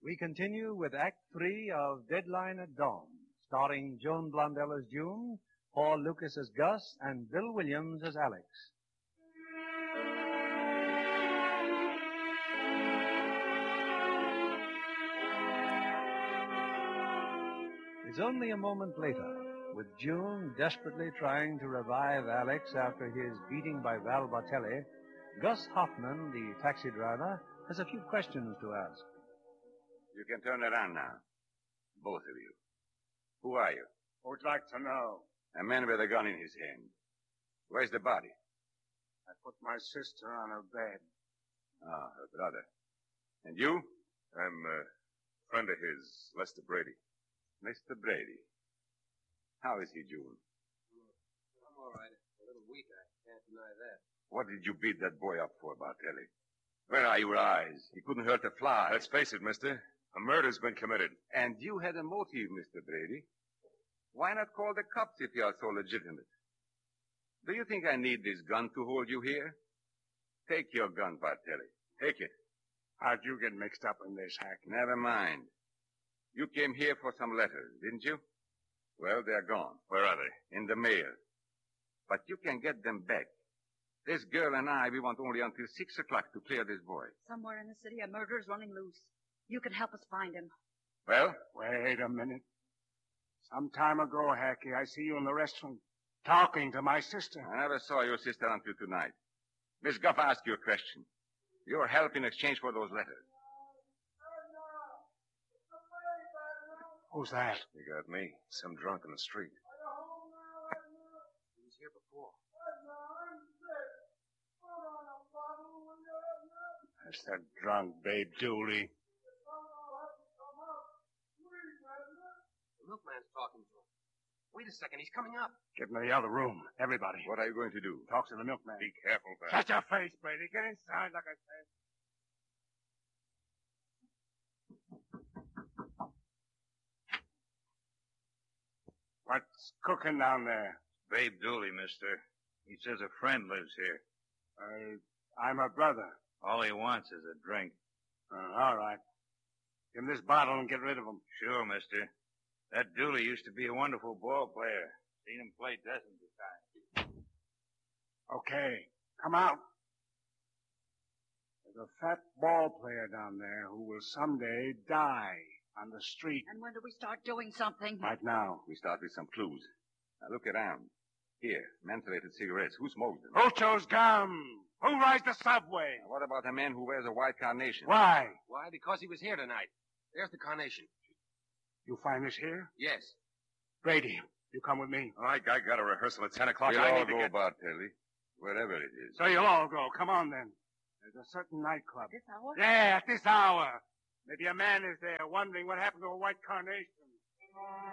We continue with Act 3 of Deadline at Dawn, starring Joan Blondell as June, Paul Lucas as Gus, and Bill Williams as Alex. It's only a moment later, with June desperately trying to revive Alex after his beating by Val Bartelli. Gus Hoffman, the taxi driver, has a few questions to ask. You can turn it on now. Both of you. Who are you? Who'd like to know? A man with a gun in his hand. Where's the body? I put my sister on her bed. Ah, her brother. And you? I'm a friend of his, Lester Brady. Mr. Brady. How is he, June? I'm all right. A little weak, I can't deny that. What did you beat that boy up for, Bartelli? Where are your eyes? He couldn't hurt a fly. Let's face it, mister. A murder's been committed. And you had a motive, Mr. Brady. Why not call the cops if you are so legitimate? Do you think I need this gun to hold you here? Take your gun, Bartelli. Take it. How'd you get mixed up in this, Hack? Never mind. You came here for some letters, didn't you? Well, they're gone. Where are they? In the mail. But you can get them back. This girl and I, we want only until 6 o'clock to clear this boy. Somewhere in the city, a murderer's running loose. You can help us find him. Well? Wait a minute. Some time ago, Hacky, I see you in the restaurant talking to my sister. I never saw your sister until tonight. Miss Guff asked you a question. Your help in exchange for those letters. Who's that? You got me. Some drunk in the street. He was here before. That's that drunk Babe Dooley. The milkman's talking to him. Wait a second, he's coming up. Get into the other room, everybody. What are you going to do? Talk to the milkman. Be careful, Val. Shut your face, Brady. Get inside, like I said. What's cooking down there? Babe Dooley, mister. He says a friend lives here. I'm her brother. All he wants is a drink. All right. Give him this bottle and get rid of him. Sure, mister. That Dooley used to be a wonderful ball player. Seen him play dozens of times. Okay. Come out. There's a fat ball player down there who will someday die on the street. And when do we start doing something? Right now. We start with some clues. Now look around. Here, mentholated cigarettes. Who smokes them? Who chews gum? Who rides the subway? Now, what about a man who wears a white carnation? Why? Why? Because he was here tonight. There's the carnation. You find this here? Yes. Brady, you come with me. I got a rehearsal at 10 o'clock. We'll I all need to go, get... Bartelli. Wherever it is. So you'll all go. Come on, then. There's a certain nightclub. This hour? Yeah, at this hour. Maybe a man is there wondering what happened to a white carnation.